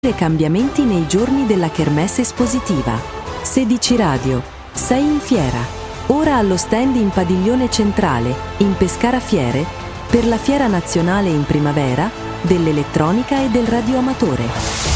Cambiamenti nei giorni della Kermesse espositiva. 16 Radio, 6 in fiera. Ora allo stand in Padiglione Centrale, in Pescara Fiere, per la Fiera Nazionale in Primavera dell'Elettronica e del Radioamatore.